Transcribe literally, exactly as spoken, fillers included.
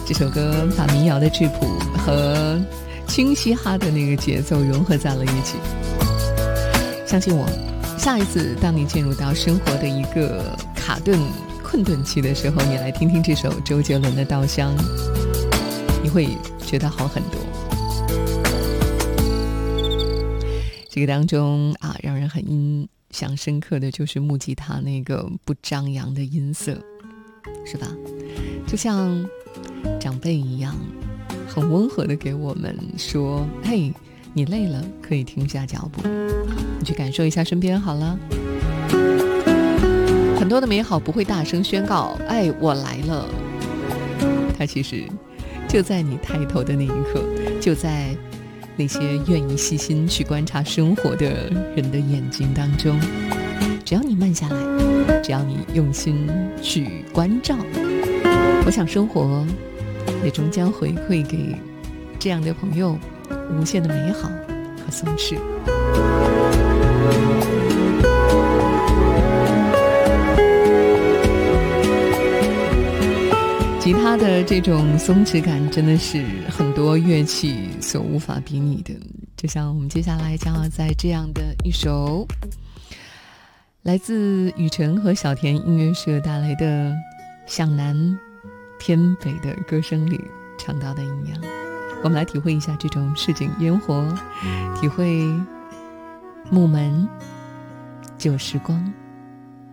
这首歌把民谣的质朴和轻嘻哈的那个节奏融合在了一起。相信我，下一次当你进入到生活的一个卡顿困顿期的时候，你来听听这首周杰伦的《稻香》，你会觉得好很多。这个当中啊，让人很印象深刻的就是木吉他那个不张扬的音色，是吧？就像长辈一样，很温和的给我们说，嘿，你累了可以停下脚步，你去感受一下身边好了。很多的美好不会大声宣告，哎，我来了。它其实就在你抬头的那一刻，就在那些愿意细心去观察生活的人的眼睛当中。只要你慢下来，只要你用心去关照，我想生活也终将回馈给这样的朋友无限的美好和松弛。吉他的这种松弛感真的是很多乐器所无法比拟的，就像我们接下来将要在这样的一首来自雨辰和小田音乐社带来的向南偏北的歌声里唱到的一样，我们来体会一下这种市井烟火，体会木门旧时光。